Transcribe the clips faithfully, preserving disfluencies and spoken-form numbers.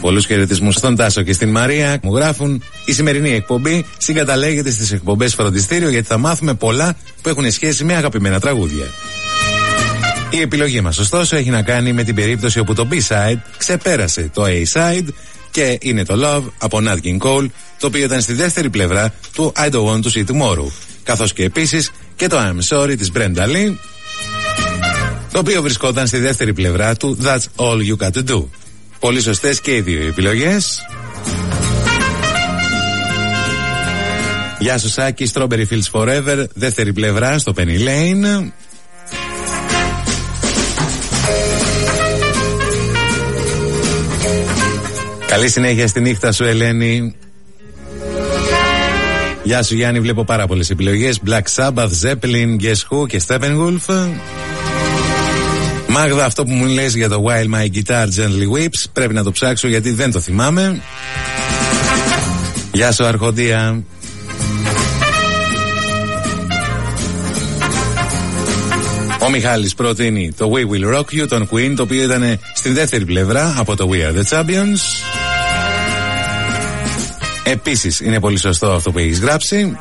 Πολλούς χαιρετισμούς στον Τάσο και στην Μαρία. Μου γράφουν: η σημερινή εκπομπή συγκαταλέγεται στις εκπομπές Φροντιστήριο, γιατί θα μάθουμε πολλά που έχουν σχέση με αγαπημένα τραγούδια. Η επιλογή μας, ωστόσο, έχει να κάνει με την περίπτωση όπου το B-side ξεπέρασε το A-side και είναι το Love από Nat King Cole, το οποίο ήταν στη δεύτερη πλευρά του I Don't Want to See Tomorrow, καθώς και επίσης και το I'm Sorry της Brenda Lee, το οποίο βρισκόταν στη δεύτερη πλευρά του That's All You Got To Do. Πολύ σωστές και οι δύο επιλογές. Γεια σου Σάκη, Strawberry Fields Forever, δεύτερη πλευρά στο Penny Lane. Καλή συνέχεια στη νύχτα σου Ελένη. Γεια σου Γιάννη, βλέπω πάρα πολλές επιλογές. Black Sabbath, Zeppelin, Guess Who και Steppenwolf. Μάγδα, αυτό που μου λες για το While My Guitar Gently Weeps πρέπει να το ψάξω γιατί δεν το θυμάμαι. Γεια σου Αρχοντία. Ο Μιχάλης προτείνει το We Will Rock You των Queen, το οποίο ήταν στην δεύτερη πλευρά από το We Are The Champions. Επίσης είναι πολύ σωστό αυτό που έχεις γράψει.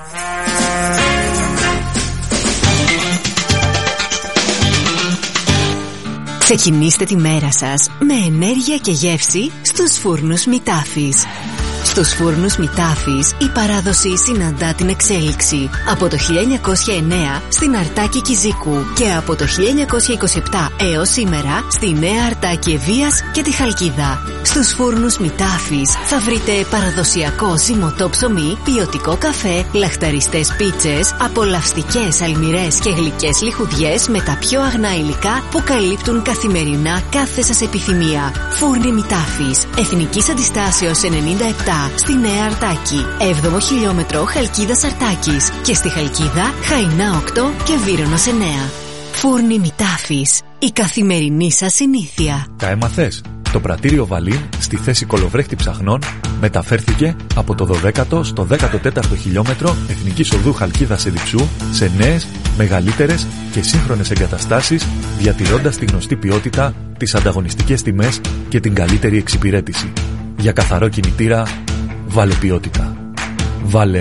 Ξεκινήστε τη μέρα σας με ενέργεια και γεύση στους φούρνους Μητάφης. Στους φούρνους Μητάφης η παράδοση συναντά την εξέλιξη. Από το χίλια εννιακόσια εννέα στην Αρτάκη Κιζίκου και από το χίλια εννιακόσια είκοσι επτά έως σήμερα στη Νέα Αρτάκη Ευβοίας και τη Χαλκίδα. Στους φούρνους Μητάφης θα βρείτε παραδοσιακό ζυμωτό ψωμί, ποιοτικό καφέ, λαχταριστές πίτσες, απολαυστικές αλμυρές και γλυκές λιχουδιές με τα πιο αγνά υλικά που καλύπτουν καθημερινά κάθε σας επιθυμία. Φούρνοι Μητάφης, Εθνικής Αντιστάσεως ενενήντα επτά στη Νέα Αρτάκη, έβδομο χιλιόμετρο Χαλκίδας Αρτάκης και στη Χαλκίδα Χαϊνά οκτώ και Βύρωνος εννέα. Φούρνοι Μητάφης, η καθημερινή σας συνήθεια. Τα έμαθες? Το πρατήριο Βαλίν στη θέση κολοβρέχτη ψαχνών μεταφέρθηκε από το δωδέκατο στο δέκατο τέταρτο χιλιόμετρο Εθνικής Οδού Χαλκίδας Εδιψού σε νέες, μεγαλύτερες και σύγχρονες εγκαταστάσεις, διατηρώντας τη γνωστή ποιότητα, τις ανταγωνιστικές τιμές και την καλύτερη εξυπηρέτηση. Για καθαρό κινητήρα, βάλε ποιότητα. Βάλε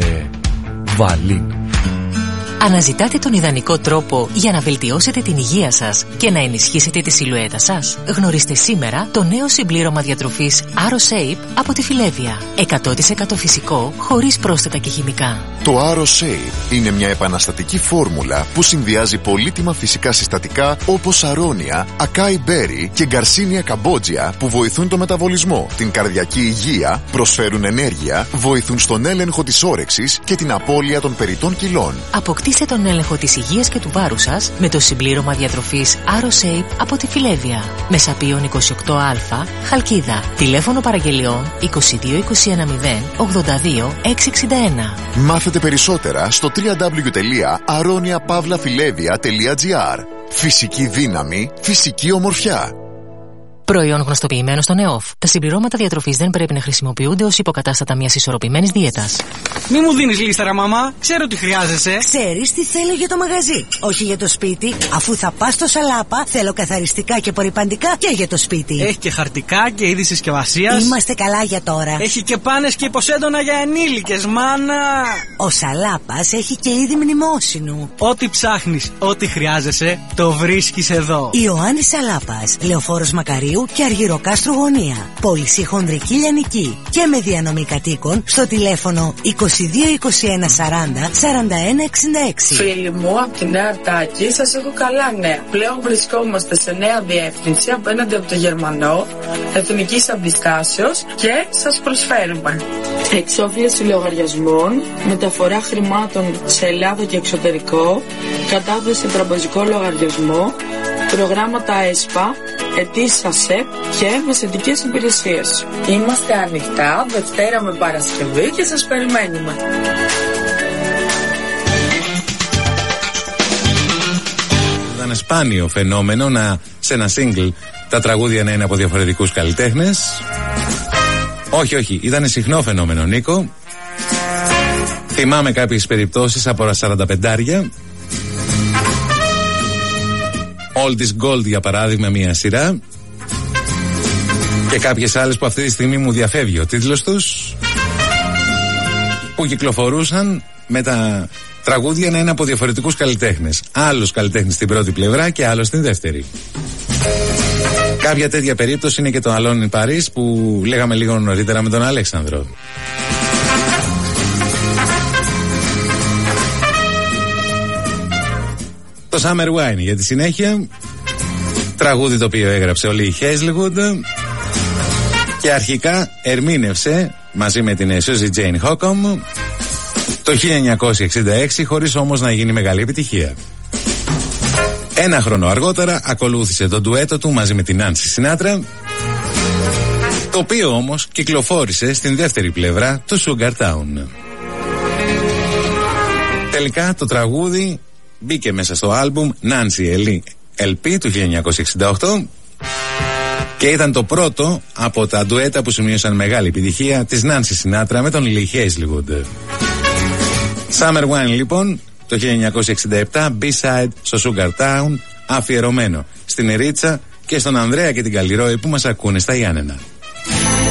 Βαλίν. Αναζητάτε τον ιδανικό τρόπο για να βελτιώσετε την υγεία σας και να ενισχύσετε τη σιλουέτα σας? Γνωρίστε σήμερα το νέο συμπλήρωμα διατροφής AroShape από τη Φιλέβια. εκατό τοις εκατό φυσικό, χωρίς πρόσθετα και χημικά. Το AroShape είναι μια επαναστατική φόρμουλα που συνδυάζει πολύτιμα φυσικά συστατικά όπως αρώνια, ακάι μπέρι και γκαρσίνια καμπότζια που βοηθούν το μεταβολισμό, την καρδιακή υγεία, προσφέρουν ενέργεια, βοηθούν στον έλεγχο της όρεξης και την απώλεια των περιττών κιλών. Αποκτήστε τον έλεγχο της υγείας και του βάρους σας με το συμπλήρωμα διατροφής AroShape από τη Φιλέβια. Μεσαπίων είκοσι οκτώ Α, Χαλκίδα. Τηλέφωνο παραγγελιών είκοσι δύο είκοσι ένα μηδέν ογδόντα δύο εξακόσια εξήντα ένα. Μάθετε περισσότερα στο double-u double-u double-u τελεία aronia pavla filevia τελεία gr. Φυσική δύναμη, φυσική ομορφιά. Προϊόν γνωστοποιημένο στον ΕΟΦ. Τα συμπληρώματα διατροφής δεν πρέπει να χρησιμοποιούνται ως υποκατάστατα μιας ισορροπημένης δίαιτας. Μη μου δίνεις λίσταρα, μαμά. Ξέρω τι χρειάζεσαι. Ξέρεις τι θέλω για το μαγαζί. Όχι για το σπίτι. Αφού θα πας στο Σαλάπα, θέλω καθαριστικά και απορρυπαντικά και για το σπίτι. Έχει και χαρτικά και είδη συσκευασίας. Είμαστε καλά για τώρα. Έχει και πάνες και υποσέντονα για ενήλικες, μάνα. Ο Σαλάπας έχει και είδη μνημόσυνου. Ό,τι ψάχνεις, ό,τι χρειάζεσαι, το βρίσκεις εδώ. Ιωάννης Σαλάπας, Λεωφόρος Μακαρίου και Αργυροκάστρου Γωνία. Πώληση χονδρική λιανική και με διανομή κατοίκων στο τηλέφωνο είκοσι δύο είκοσι ένα σαράντα σαράντα ένα εξήντα έξι. Φίλοι μου από τη Νέα Αρτάκη, σας έχω καλά νέα. Πλέον βρισκόμαστε σε νέα διεύθυνση απέναντι από το Γερμανό, Εθνικής Αντιστάσεως και σας προσφέρουμε εξόφληση λογαριασμών, μεταφορά χρημάτων σε Ελλάδα και εξωτερικό, κατάθεση τραπεζικό λογαριασμό, προγράμματα ΕΣΠΑ, αιτήσεις ΑΣΕΠ και μεσαιτικές υπηρεσίες. Είμαστε ανοιχτά Δευτέρα με Παρασκευή και σας περιμένουμε. Ήταν σπάνιο φαινόμενο να, σε ένα single τα τραγούδια να είναι από διαφορετικούς καλλιτέχνες. Όχι, όχι, ήταν συχνό φαινόμενο, Νίκο. Θυμάμαι κάποιες περιπτώσεις από τα σαρανταπεντάρια. All This Gold για παράδειγμα, μια σειρά. Και κάποιες άλλες που αυτή τη στιγμή μου διαφεύγει ο τίτλος τους, που κυκλοφορούσαν με τα τραγούδια να είναι από διαφορετικούς καλλιτέχνες. Άλλος καλλιτέχνης στην πρώτη πλευρά και άλλος στην δεύτερη. Κάποια τέτοια περίπτωση είναι και το Alone in Paris που λέγαμε λίγο νωρίτερα με τον Αλέξανδρο. Το Summer Wine για τη συνέχεια, τραγούδι το οποίο έγραψε ο Lee Hazlewood και αρχικά ερμήνευσε μαζί με την Suzy Jane Hockham το χίλια εννιακόσια εξήντα έξι, χωρίς όμως να γίνει μεγάλη επιτυχία. Ένα χρόνο αργότερα ακολούθησε το ντουέτο του μαζί με την Nancy Sinatra, το οποίο όμως κυκλοφόρησε στην δεύτερη πλευρά του Sugar Town. Τελικά το τραγούδι μπήκε μέσα στο άλμπουμ Nancy ελ πι του χίλια εννιακόσια εξήντα οκτώ και ήταν το πρώτο από τα ντουέτα που σημείωσαν μεγάλη επιτυχία της Nancy Sinatra με τον Lee Hazlewood. Summer Wine λοιπόν το χίλια εννιακόσια εξήντα επτά, B-side στο Sugar Town, αφιερωμένο στην Ρίτσα και στον Ανδρέα και την Καλλιρόη που μας ακούνε στα Γιάννενα.